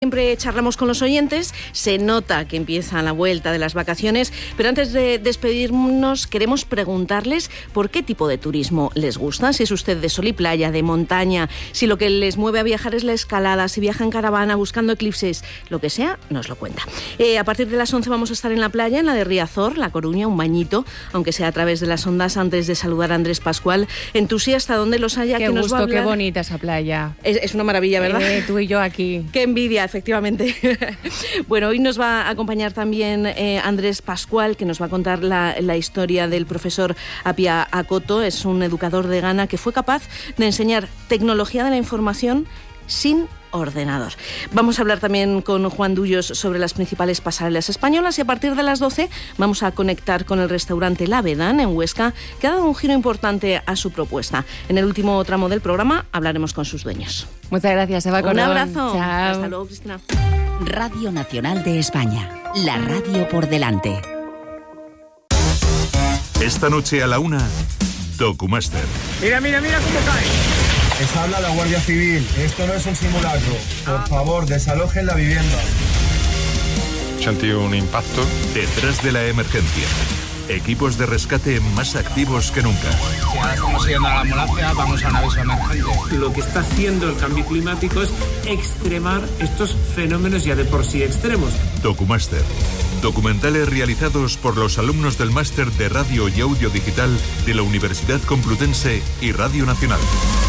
siempre charlamos con los oyentes. Se nota que empieza la vuelta de las vacaciones, pero antes de despedirnos queremos preguntarles por qué tipo de turismo les gusta. Si es usted de sol y playa, de montaña, si lo que les mueve a viajar es la escalada, si viaja en caravana buscando eclipses, lo que sea, nos lo cuenta. A partir de las 11 vamos a estar en la playa, en la de Riazor, La Coruña, un bañito, aunque sea a través de las ondas, antes de saludar a Andrés Pascual, entusiasta donde los haya. Qué que gusto, nos va a hablar. Qué bonita esa playa. Es una maravilla, ¿verdad? Tú y yo aquí. Qué envidia, efectivamente. Bueno, hoy nos va a acompañar también Andrés Pascual, que nos va a contar la historia del profesor Apia Akoto. Es un educador de Ghana que fue capaz de enseñar tecnología de la información sin ordenador. Vamos a hablar también con Juan Dullos sobre las principales pasarelas españolas y a partir de las 12 vamos a conectar con el restaurante La Vedán en Huesca, que ha dado un giro importante a su propuesta. En el último tramo del programa hablaremos con sus dueños. Muchas gracias, Eva Colón. Un abrazo. Chao. Hasta luego, Cristina. Radio Nacional de España. La radio por delante. Esta noche a la 1, Documaster. Mira cómo cae. Les habla la Guardia Civil. Esto no es un simulacro. Por favor, desalojen la vivienda. Sentí un impacto. Detrás de la emergencia. Equipos de rescate más activos que nunca. Si ahora estamos yendo a la ambulancia, vamos a un aviso emergente. Lo que está haciendo el cambio climático es extremar estos fenómenos ya de por sí extremos. Documaster. Documentales realizados por los alumnos del Máster de Radio y Audio Digital de la Universidad Complutense y Radio Nacional.